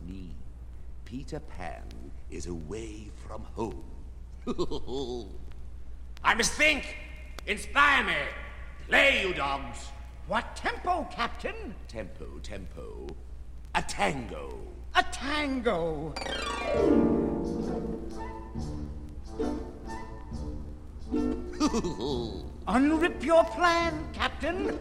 me. Peter Pan is away from home. I must think! Inspire me! Play, you dogs! What tempo, Captain? Tempo. A tango. A tango. Unrip your plan, Captain.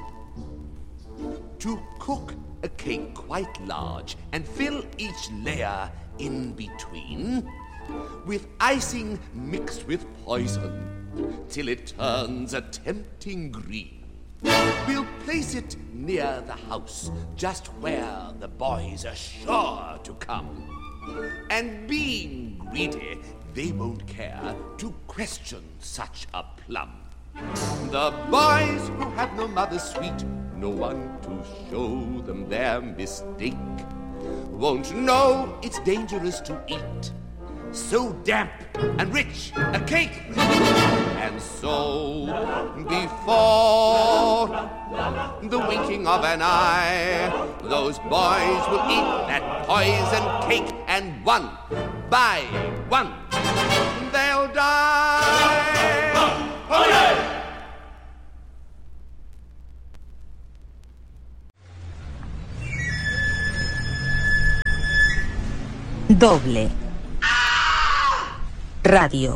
To cook a cake quite large and fill each layer in between with icing mixed with poison till it turns a tempting green. We'll place it near the house, just where the boys are sure to come. And being greedy, they won't care to question such a plum. The boys who have no mother sweet, no one to show them their mistake, won't know it's dangerous to eat so damp and rich a cake. And so, before the winking of an eye, those boys will eat that poison cake, and one by one they'll die. Doble Radio.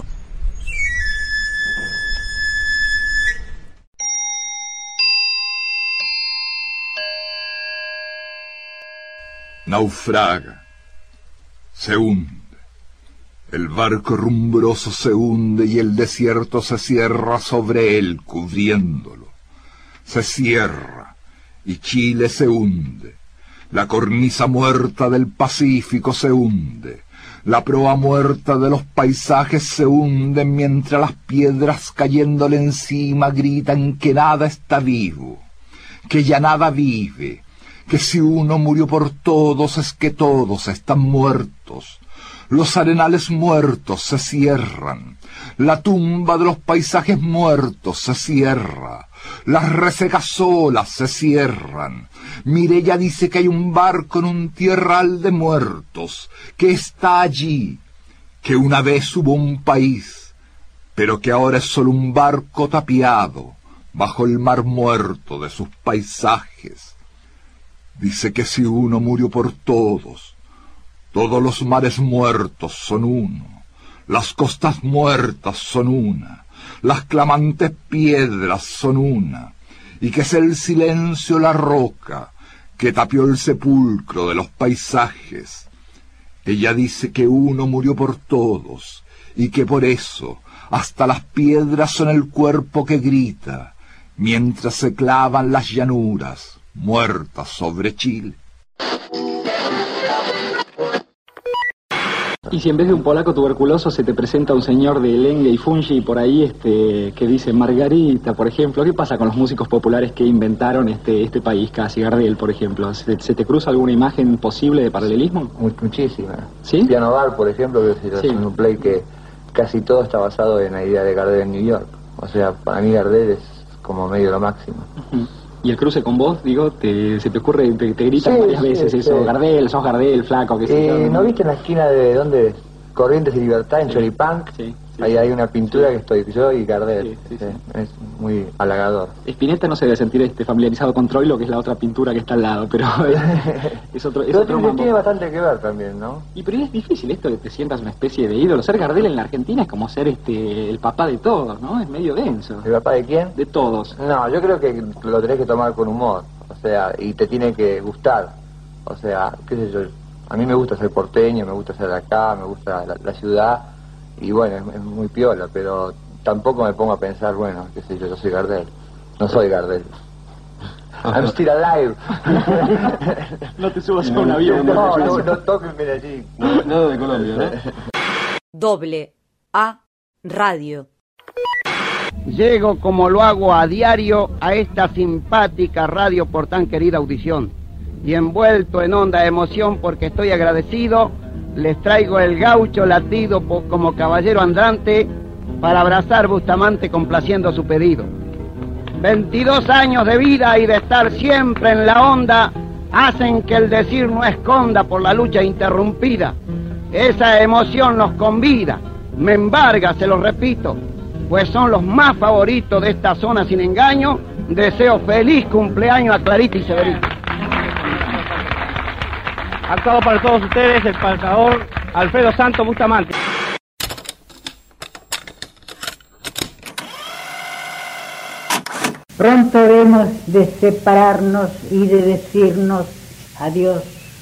Naufraga, se hunde, el barco rumbroso se hunde y el desierto se cierra sobre él, cubriéndolo. Se cierra y Chile se hunde, la cornisa muerta del Pacífico se hunde, la proa muerta de los paisajes se hunde mientras las piedras cayéndole encima gritan que nada está vivo, que ya nada vive, que si uno murió por todos es que todos están muertos. Los arenales muertos se cierran, la tumba de los paisajes muertos se cierra, las resecas olas se cierran. Mireya dice que hay un barco en un tierral de muertos, que está allí, que una vez hubo un país, pero que ahora es solo un barco tapiado bajo el mar muerto de sus paisajes. Dice que si uno murió por todos, todos los mares muertos son uno, las costas muertas son una, las clamantes piedras son una, y que es el silencio la roca que tapió el sepulcro de los paisajes. Ella dice que uno murió por todos, y que por eso hasta las piedras son el cuerpo que grita, mientras se clavan las llanuras muertas sobre Chile. Y si en vez de un polaco tuberculoso se te presenta un señor de lengue y fungi por ahí que dice Margarita, por ejemplo, ¿qué pasa con los músicos populares que inventaron este país casi? Gardel, por ejemplo, ¿se te cruza alguna imagen posible de paralelismo? Muchísima. ¿Sí? Piano Bar, por ejemplo, que es un play que casi todo está basado en la idea de Gardel en New York. O sea, para mí Gardel es como medio lo máximo. Uh-huh. Y el cruce con vos, digo, se te ocurre, te gritan varias veces eso, Gardel, sos Gardel, flaco, qué sé yo. ¿No viste en la esquina de donde Corrientes y Libertad, en Choripán? Sí. Ahí hay una pintura que estoy yo y Gardel. Sí. Es muy halagador. Spinetta no se debe sentir familiarizado con Troilo, que es la otra pintura que está al lado, pero es otro tiene bastante que ver también, ¿no? Pero es difícil esto que te sientas una especie de ídolo. Ser Gardel en la Argentina es como ser el papá de todos, ¿no? Es medio denso. ¿El papá de quién? De todos. No, yo creo que lo tenés que tomar con humor, o sea, y te tiene que gustar. O sea, qué sé yo, a mí me gusta ser porteño, me gusta ser de acá, me gusta la ciudad. Y bueno, es muy piola, pero tampoco me pongo a pensar, bueno, qué sé yo soy Gardel. No soy Gardel. I'm still alive. No te subas a un avión. No toquen Medellín. Nada de Colombia, ¿no? Doble A Radio. Llego como lo hago a diario a esta simpática radio por tan querida audición. Y envuelto en honda emoción porque estoy agradecido, les traigo el gaucho latido como caballero andante para abrazar Bustamante complaciendo su pedido. 22 años de vida y de estar siempre en la onda, hacen que el decir no esconda por la lucha interrumpida. Esa emoción nos convida, me embarga, se lo repito, pues son los más favoritos de esta zona sin engaño. Deseo feliz cumpleaños a Clarita y Severito. Actuado para todos ustedes el pasador Alfredo Santos Bustamante. Pronto hemos de separarnos y de decirnos adiós.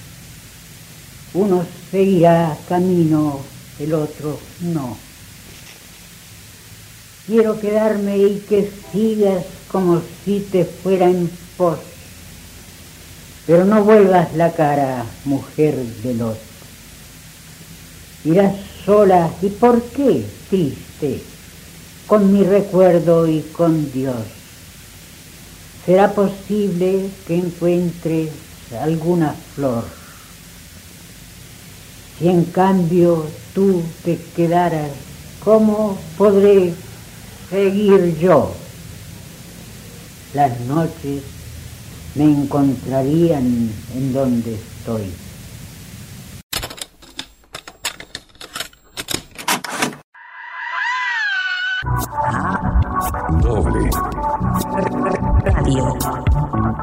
Uno seguirá camino, el otro no. Quiero quedarme y que sigas como si te fuera en pos. Pero no vuelvas la cara, mujer del otro. Irás sola, ¿y por qué triste? Con mi recuerdo y con Dios. ¿Será posible que encuentres alguna flor? Si en cambio tú te quedaras, ¿cómo podré seguir yo? Las noches me encontrarían en donde estoy. Doble Radio.